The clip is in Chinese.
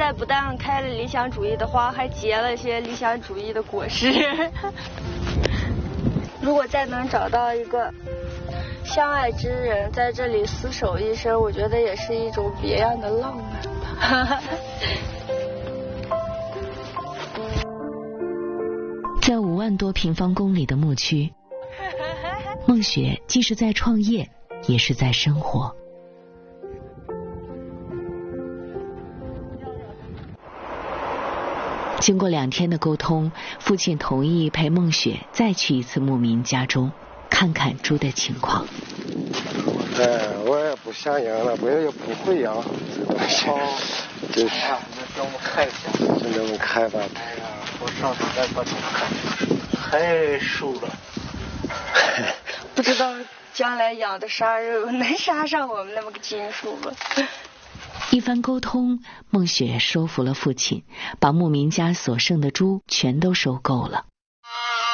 在不但开了理想主义的花，还结了些理想主义的果实。如果再能找到一个相爱之人，在这里厮守一生，我觉得也是一种别样的浪漫吧。 在5万多平方公里的牧区，孟雪既是在创业，也是在生活。经过2天的沟通，父亲同意陪孟雪再去一次牧民家中，看看猪的情况。 我也不想养了，我也不会养。就是让我们看一下， 就那么开吧。 哎呀，我上次再把你看，太瘦了。 不知道将来养的杀肉能杀上我们那么个斤数吗？ 一番沟通，孟雪说服了父亲，把牧民家所剩的猪全都收购了。